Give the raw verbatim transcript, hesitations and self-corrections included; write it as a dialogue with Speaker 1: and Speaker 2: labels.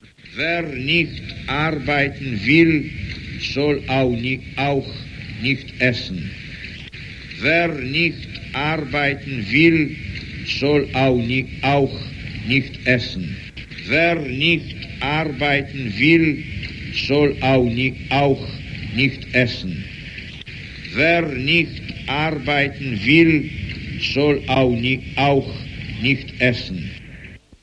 Speaker 1: Wer nicht arbeiten will, soll auch nicht, auch nicht essen. Wer nicht arbeiten will, soll auch nicht, auch nicht essen. Wer nicht arbeiten will, soll auch nicht, auch nicht essen. Wer nicht arbeiten will, soll auch nicht, auch nicht essen.